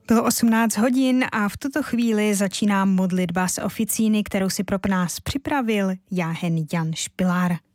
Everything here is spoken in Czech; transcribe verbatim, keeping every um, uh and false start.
Bylo osmnáct hodin a v tuto chvíli začíná modlitba z oficíny, kterou si pro nás připravil jáhen Jan Špilár.